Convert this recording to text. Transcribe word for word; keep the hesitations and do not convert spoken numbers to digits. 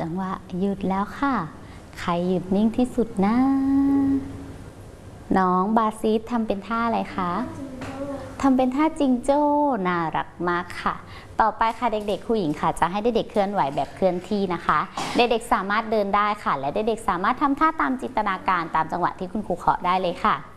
จังหวะหยุดแล้วค่ะใครหยุดนิ่งที่สุดนะน้องบาซิสทำเป็นท่าอะไรคะทำเป็นท่าจิงโจ้น่ารักมากค่ะต่อไปค่ะเด็กๆผู้หญิงค่ะจะให้เด็กๆเคลื่อนไหวแบบเคลื่อนที่นะคะเด็กๆสามารถเดินได้ค่ะและเด็กๆสามารถทำท่าตามจินตนาการตามจังหวะที่คุณครูเคาะได้เลยค่ะ